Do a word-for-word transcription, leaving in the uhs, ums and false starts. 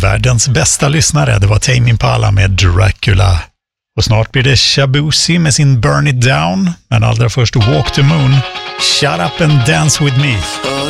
världens bästa lyssnare. Det var Tame Impala med Dracula. Och snart blir det Shabuzi med sin Burn It Down. Men allra först Walk the Moon. Shut up and dance with me.